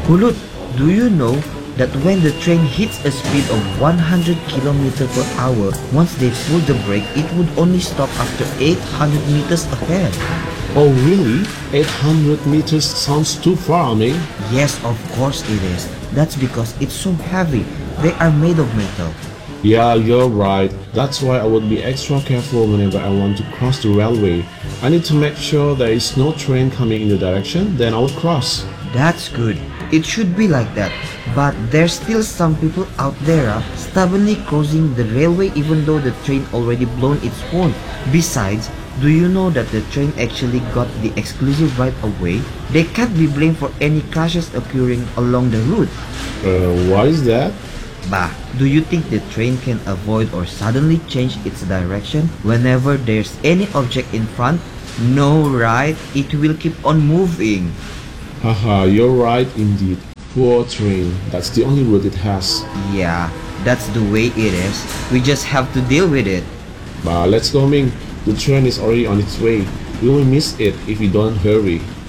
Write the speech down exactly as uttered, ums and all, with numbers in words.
Hulud, do you know that when the train hits a speed of one hundred kilometers per hour, once they pull the brake, it would only stop after eight hundred meters ahead? Oh really? eight hundred meters sounds too far, me. Yes, of course it is. That's because it's so heavy. They are made of metal. Yeah, you're right. That's why I would be extra careful whenever I want to cross the railway. I need to make sure there is no train coming in the direction, then I would cross. That's good. It should be like that. But there's still some people out there uh, stubbornly crossing the railway even though the train already blown its horn. Besides, do you know that the train actually got the exclusive right of way? They can't be blamed for any crashes occurring along the route. Uh, why is that? Bah, do you think the train can avoid or suddenly change its direction whenever there's any object in front? No, right? It will keep on moving. Haha, you're right indeed. Poor train. That's the only route it has. Yeah, that's the way it is. We just have to deal with it. But let's go, Ming. The train is already on its way. We will miss it if we don't hurry.